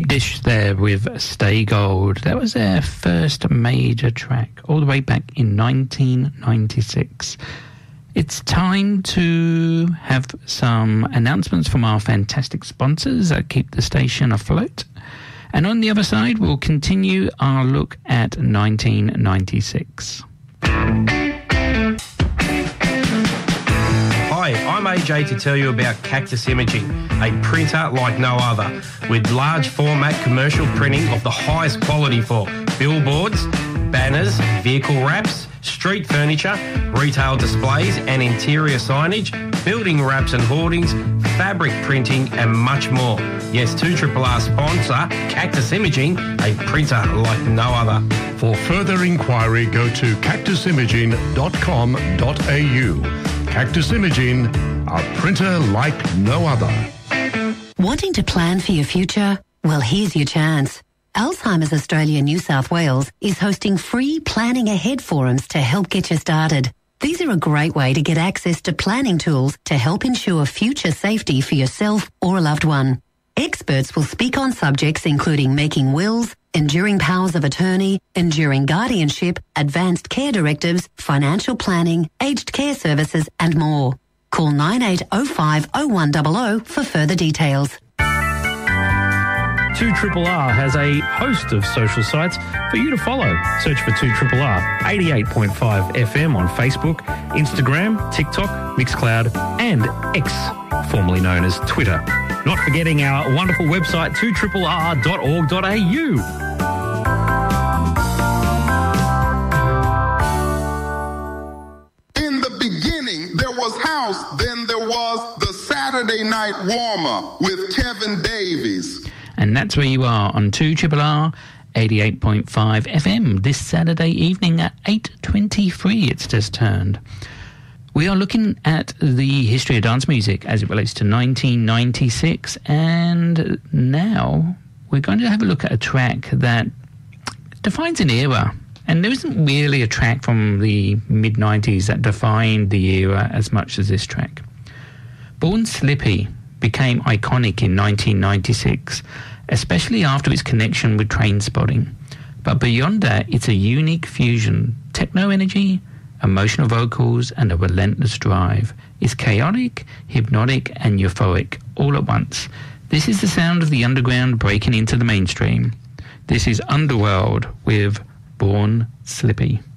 Deep Dish there with Stay Gold. That was their first major track, all the way back in 1996. It's time to have some announcements from our fantastic sponsors that keep the station afloat. And on the other side, we'll continue our look at 1996. Hi, I'm AJ to tell you about Cactus Imaging, a printer like no other, with large format commercial printing of the highest quality for billboards, banners, vehicle wraps, street furniture, retail displays and interior signage, building wraps and hoardings, fabric printing and much more. Yes, 2RRR sponsor, Cactus Imaging, a printer like no other. For further inquiry, go to cactusimaging.com.au. Cactus Imaging, a printer like no other. Wanting to plan for your future? Well, here's your chance. Alzheimer's Australia New South Wales is hosting free Planning Ahead forums to help get you started. These are a great way to get access to planning tools to help ensure future safety for yourself or a loved one. Experts will speak on subjects including making wills, enduring powers of attorney, enduring guardianship, advanced care directives, financial planning, aged care services and more. Call 9805 0100 for further details. 2RRR has a host of social sites for you to follow. Search for 2RRR 88.5 FM on Facebook, Instagram, TikTok, Mixcloud and X, formerly known as Twitter. Not forgetting our wonderful website 2RRR.org.au. In the beginning, there was house, then there was the Saturday Night Warmer with Kevin Davies. And that's where you are on 2RRR 88.5 FM this Saturday evening at 8:23. It's just turned. We are looking at the history of dance music as it relates to 1996, and now we're going to have a look at a track that defines an era. And there isn't really a track from the mid-90s that defined the era as much as this track. Born Slippy became iconic in 1996, especially after its connection with Trainspotting. But beyond that, it's a unique fusion. Techno energy, emotional vocals, and a relentless drive. It's chaotic, hypnotic, and euphoric all at once. This is the sound of the underground breaking into the mainstream. This is Underworld with Born Slippy.